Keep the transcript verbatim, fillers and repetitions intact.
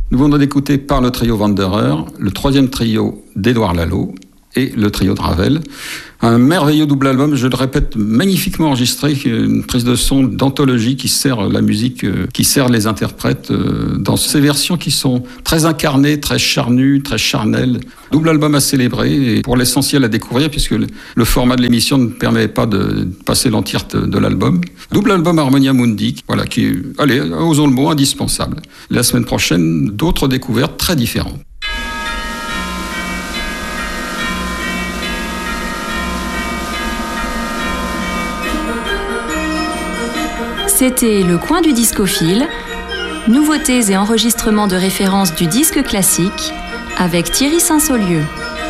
Nous venons d'écouter par le trio Wanderer, le troisième trio d'Édouard Lalo et le trio de Ravel. Un merveilleux double album, je le répète, magnifiquement enregistré, une prise de son d'anthologie qui sert la musique, qui sert les interprètes dans ces versions qui sont très incarnées, très charnues, très charnelles. Double album à célébrer et pour l'essentiel à découvrir puisque le format de l'émission ne permet pas de passer l'entièreté de l'album. Double album Harmonia Mundi, voilà, qui est, allez, osons le mot, indispensable. La semaine prochaine, d'autres découvertes très différentes. C'était le coin du discophile, nouveautés et enregistrements de référence du disque classique avec Thierry Saint-Saulieu.